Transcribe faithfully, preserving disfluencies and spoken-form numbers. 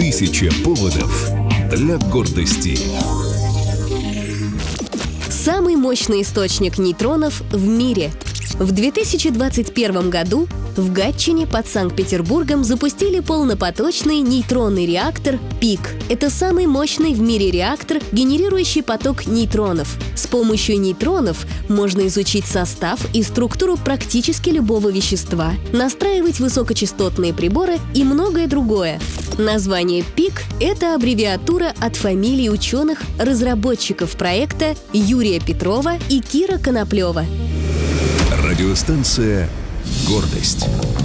Тысяча поводов для гордости. Самый мощный источник нейтронов в мире. В две тысячи двадцать первом году в Гатчине под Санкт-Петербургом запустили полнопоточный нейтронный реактор ПИК. Это самый мощный в мире реактор, генерирующий поток нейтронов. С помощью нейтронов можно изучить состав и структуру практически любого вещества, настраивать высокочастотные приборы и многое другое. Название ПИК – это аббревиатура от фамилий ученых-разработчиков проекта Юрия Петрова и Кира Коноплева. Радиостанция «Гордость».